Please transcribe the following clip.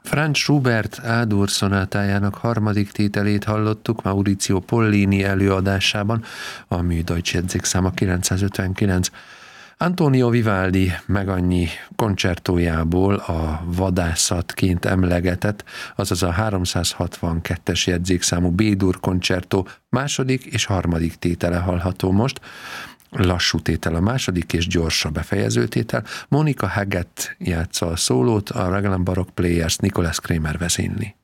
Franz Schubert A-dur szonátájának harmadik tételét hallottuk Maurizio Pollini előadásában, a Műdeutsch jegyzékszáma 959. Antonio Vivaldi megannyi koncertójából a vadászatként emlegetett, azaz a 362-es jegyzékszámú B-dur koncertó második és harmadik tétele hallható most. Lassú tétel a második és gyors a befejező tétel. Monica Haggett játsza a szólót, a Raglan Baroque Players Nicholas Kramer vezényli.